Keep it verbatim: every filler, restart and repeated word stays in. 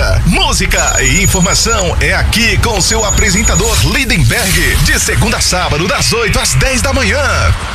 dia. Música e informação é aqui com o seu apresentador Lindenberg, de segunda a sábado, das oito às dez da manhã.